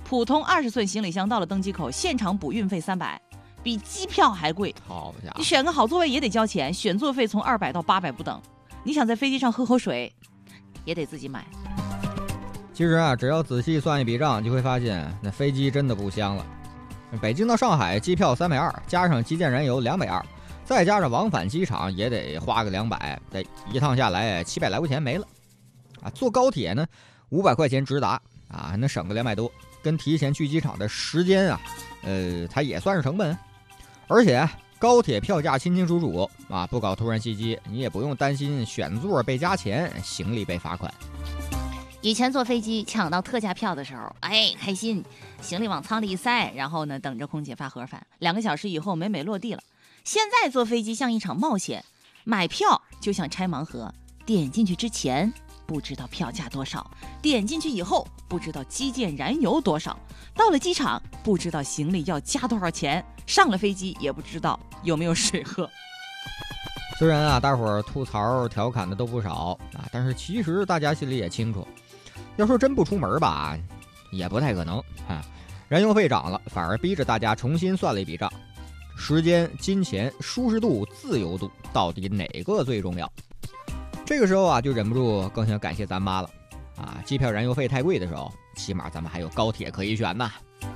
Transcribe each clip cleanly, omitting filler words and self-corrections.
普通20寸行李箱到了登机口，现场补运费300，比机票还贵。 好家伙， 你选个好座位也得交钱，选座费从200到800不等。你想在飞机上喝口水，也得自己买。 其实啊，只要仔细算一笔账，就会发现那飞机真的不香了。北京到上海机票320，加上基建燃油220，再加上往返机场也得花个200，这一趟下来700来块钱没了。啊，坐高铁呢500块钱直达啊，还能省个200多，跟提前去机场的时间啊，它也算是成本。而且高铁票价清清楚楚啊，不搞突然袭击，你也不用担心选座被加钱，行李被罚款。 以前坐飞机抢到特价票的时候，开心，行李往舱里一塞，然后呢等着空姐发盒饭，2个小时以后美美落地了。现在坐飞机像一场冒险，买票就像拆盲盒，点进去之前不知道票价多少，点进去以后不知道基建燃油多少，到了机场不知道行李要加多少钱，上了飞机也不知道有没有水喝。 虽然啊，大伙儿吐槽调侃的都不少啊，但是其实大家心里也清楚，要说真不出门吧，也不太可能啊。燃油费涨了，反而逼着大家重新算了一笔账：时间、金钱、舒适度、自由度，到底哪个最重要？这个时候啊，就忍不住更想感谢咱妈了啊！机票燃油费太贵的时候，起码咱们还有高铁可以选呐。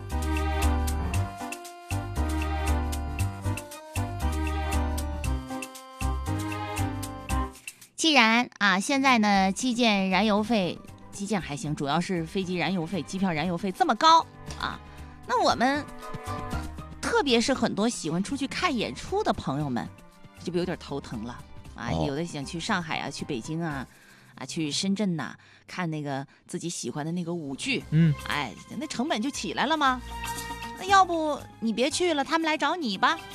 既然啊，现在呢，基建燃油费，基建还行，主要是飞机燃油费、机票燃油费这么高啊，那我们特别是很多喜欢出去看演出的朋友们，就有点头疼了啊！有的想去上海啊，去北京啊，去深圳呐，看那个自己喜欢的那个舞剧，那成本就起来了吗？那要不你别去了，他们来找你吧。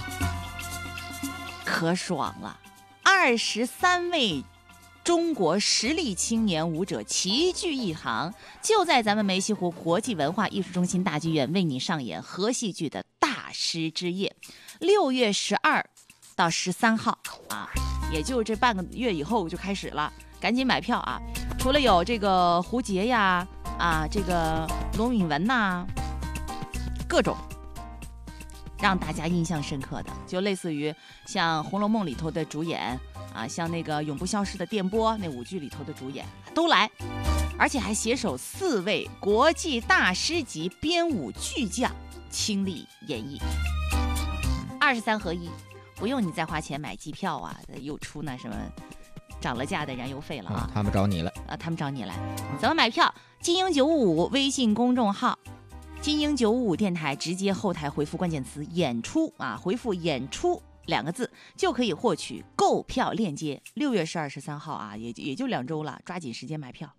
可爽了！23位中国实力青年舞者齐聚一堂，就在咱们梅溪湖国际文化艺术中心大剧院为你上演和戏剧的大师之夜。6月12到13号啊，也就这半个月以后就开始了，赶紧买票啊！除了有这个胡洁呀，这个罗敏文呐，各种让大家印象深刻的，就类似于像《红楼梦》里头的主演啊，像那个《永不消失的电波》那舞剧里头的主演都来，而且还携手4位国际大师级编舞巨匠倾力演绎，23合1，不用你再花钱买机票啊，又出那什么涨了价的燃油费了啊！ 他们找你了他们找你来，怎么买票？金鹰955微信公众号。金鹰955电台直接后台回复关键词演出回复演出2个字就可以获取购票链接。6月12、13号也就2周了，抓紧时间买票。